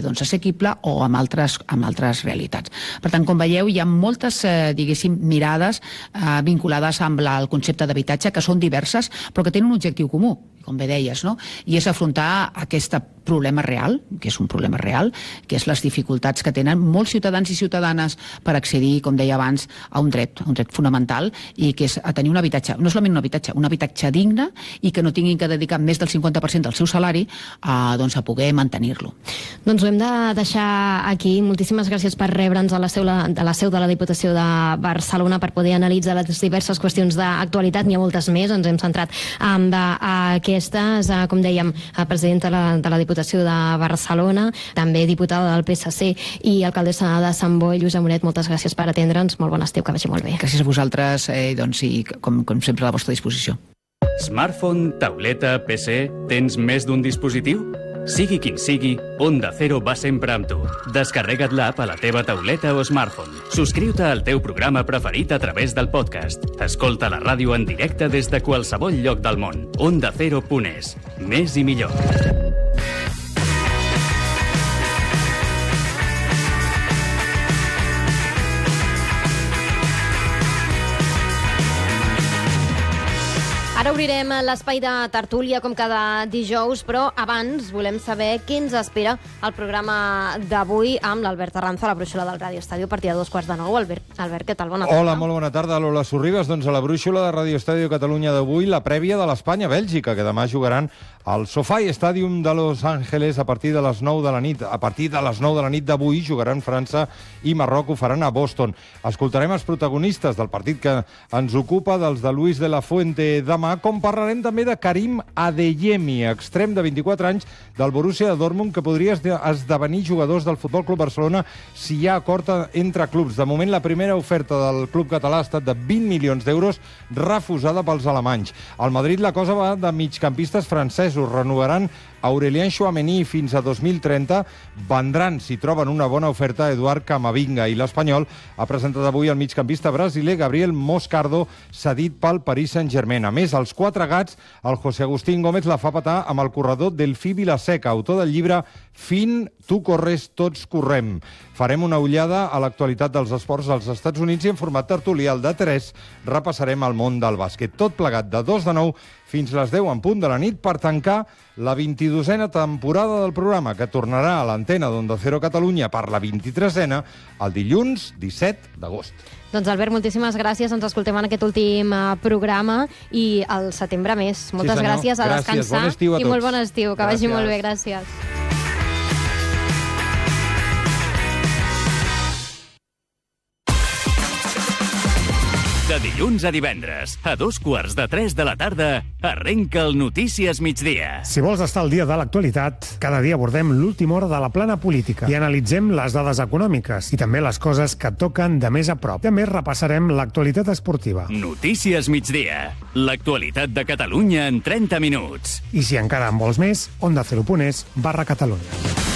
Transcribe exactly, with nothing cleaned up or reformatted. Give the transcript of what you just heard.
doncs, assequible o amb altres, amb altres realitats. Per tant, com veieu, hi ha moltes, eh, diguéssim, mirades eh, vinculades amb la, el concepte d'habitatge, que són diverses, però que tenen un objectiu comú, com bé deies, no? I és afrontar aquest problema real, que és un problema real, que és les dificultats que tenen molts ciutadans i ciutadanes per accedir, com deia abans, a un dret, a un dret fonamental, i que és a tenir un habitatge, no solament un habitatge, un habitatge digne i que no tinguin que dedicar més del cinquanta per cent del seu salari a, doncs, a poder mantenir-lo. Doncs ho hem de deixar aquí. Moltíssimes gràcies per rebre'ns a la seu, a la seu de la Diputació de Barcelona per poder analitzar les diverses qüestions d'actualitat. N'hi ha moltes més, ens hem centrat en aquestes, com dèiem, presidenta de la, de la Diputació de Barcelona, també diputada del P S C i alcaldessa de Sant Boi, Lluïsa Moret, moltes gràcies per atendre'ns. Molt bon estiu, que vagi molt bé. Gràcies a vosaltres, eh, doncs, i com, com sempre a la vostra disposició. Smartphone, tauleta, P C... Tens més d'un dispositiu? Sigui quin sigui, Onda Cero va sempre amb tu. Descarrega't l'app a la teva tauleta o smartphone. Subscriu-te al teu programa preferit a través del podcast. Escolta la ràdio en directe des de qualsevol lloc del món. onda cero punt es. Més i millor. Ara obrirem l'espai de tertúlia com cada dijous, però abans volem saber què ens espera el programa d'avui amb l'Albert Arranza, la brúixola del Radio Estadio, a partir de dos quarts de nou. Albert, Albert, què tal? Bona tarda. Hola, molt bona tarda. Lola Sorribes, doncs a la brúixola de Radio Estadio Catalunya d'avui, la prèvia de l'Espanya-Bèlgica, que demà jugaran al SoFi Stadium de Los Angeles a partir de les nou de la nit. A partir de les nou de la nit d'avui jugaran França i Marroc, ho faran a Boston. Escoltarem els protagonistes del partit que ens ocupa, dels de Luis de la Fuente demà, com parlarem també de Karim Adeyemi, extrem de vint-i-quatre anys del Borussia de Dortmund, que podria esdevenir jugadors del Futbol Club Barcelona si hi ha acord entre clubs. De moment, la primera oferta del club català ha estat de vint milions d'euros, refusada pels alemanys. Al Madrid la cosa va de migcampistes francesos. Renovaran Aurélien Tchouaméni fins a dos mil trenta, vendran, si troben una bona oferta, Eduard Camavinga, i l'Espanyol ha presentat avui el migcampista brasiler Gabriel Moscardo, cedit pel Paris Saint-Germain. A més, els quatre gats, el José Agustín Gómez la fa petar amb el corredor Delfí Vilaseca, autor del llibre Fin, tu corres, tots correm. Farem una ullada a l'actualitat dels esports als Estats Units i en format tertulial de tres repassarem el món del bàsquet. Tot plegat de dos de nou fins les deu en punt de la nit per tancar la vint-i-dosena temporada del programa, que tornarà a l'antena d'Onda Cero Catalunya per la vint-i-tresena el dilluns disset d'agost. Doncs Albert, moltíssimes gràcies. Ens escoltem en aquest últim uh, programa i al setembre més. Moltes sí, gràcies, a gràcies. Descansar. Bon estiu a tots. I molt bon estiu, que gràcies. Vagi molt bé. Gràcies. De dilluns a divendres, a dos quarts de tres de la tarda, arrenca el Notícies Migdia. Si vols estar al dia de l'actualitat, cada dia abordem l'última hora de la plana política i analitzem les dades econòmiques i també les coses que toquen de més a prop. També repassarem l'actualitat esportiva. Notícies Migdia, l'actualitat de Catalunya en trenta minuts. I si encara en vols més, onda cero punt es barra Catalunya.